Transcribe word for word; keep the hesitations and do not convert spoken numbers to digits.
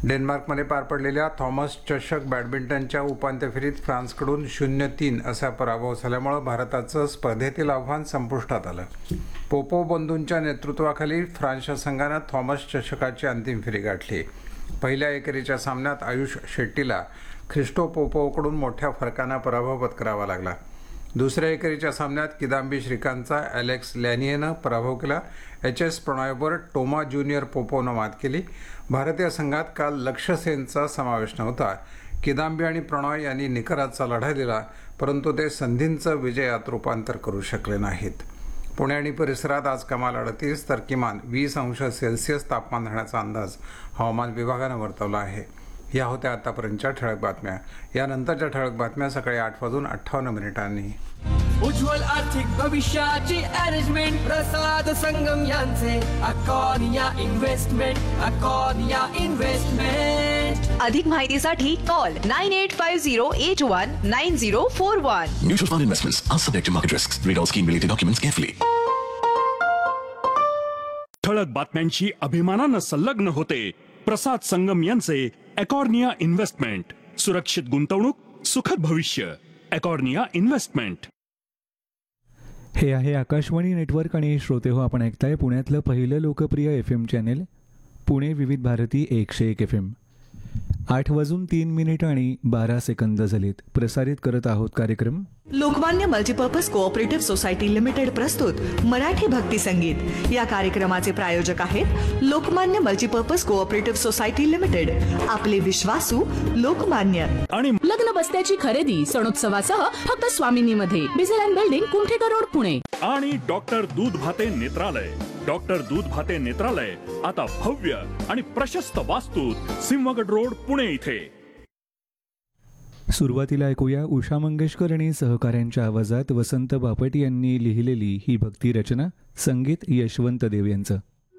डेन्मार्कमध्ये पार पडलेल्या थॉमस चषक बॅडमिंटनच्या उपांत्य फेरीत फ्रान्सकडून शून्य तीन असा पराभव झाल्यामुळे भारताचं स्पर्धेतील आव्हान संपुष्टात आलं. पोपोव बंधूंच्या नेतृत्वाखाली फ्रान्सच्या संघानं थॉमस चषकाची अंतिम फेरी गाठली. पहिल्या एकेरीच्या सामन्यात आयुष शेट्टीला ख्रिस्टो पोपोवकडून मोठ्या फरकानं पराभव पत्करावा लागला. दुसऱ्या एकेरीच्या सामन्यात किदांबी श्रीकांतचा ॲलेक्स लॅनियेनं पराभव केला. एच एस प्रणॉयवर टोमा ज्युनियर पोपोनं मात केली. भारतीय संघात काल लक्ष्य सेनचा समावेश नव्हता. किदांबी आणि प्रणॉय यांनी निकराचा लढा दिला, परंतु ते संधींचं विजयात रूपांतर करू शकले नाहीत. पुणे आणि परिसरात आज कमाल अडतीस तर किमान वीस अंश सेल्सिअस तापमान राहण्याचा अंदाज हवामान विभागानं वर्तवला आहे. या होत्या आतापर्यंतच्या ठळक बातम्या. यानंतरच्या ठळक बातम्या सकाळी आठ वाजून अठ्ठावन्न मिनिटांनी. उज्ज्वल आर्थिक भविष्याची अरेंजमेंट प्रसाद संगम यांचे अकॉर्निया इन्व्हेस्टमेंट अकॉर्निया इन्व्हेस्टमेंट. अधिक माहितीसाठी call nine eight five zero eight one nine zero four one. Mutual fund investments are subject to market risks. Read all scheme related documents carefully. ठळक बातम्यांची अभिमानानं संलग्न होते प्रसाद संगम यांचे अकॉर्निया इन्व्हेस्टमेंट. सुरक्षित गुंतवणूक सुखद भविष्य. अकॉर्निया इन्व्हेस्टमेंट. हे आहे आकाशवाणी नेटवर्क आणि श्रोते हो, आपण ऐकताय पुण्यातलं पहिलं लोकप्रिय एफ एम चॅनेल पुणे विविध भारती एकशे एक एफ एम. आठ वाजून तीन मिनिट आणि बारा सेकंद झालीत. प्रसारित करत आहोत कार्यक्रम Lokmanya multipurpose cooperative society limited प्रस्तुत मराठी भक्ती संगीत. या कार्यक्रमाचे प्रायोजक आहेत Lokmanya multipurpose cooperative society limited. आपले विश्वासू लोकमान्य. आणि लग्न बस्त्याची खरेदी सणोत्सवासह फक्त स्वामिनीमध्ये, बिझेल बिल्डिंग, कुमठेकर रोड, पुणे. आणि डॉक्टर दूध भाते नेत्रालय. डॉक्टर दूध भाते नेत्रालय आता भव्य आणि प्रशस्त वास्तूत सिंहगड रोड, पुणे इथे. सुरुवातीला ऐकूया उषा मंगेशकर आणि सहकाऱ्यांच्या आवाजात वसंत बापट यांनी लिहिलेली ही भक्ती रचना. संगीत यशवंत देव यांचं.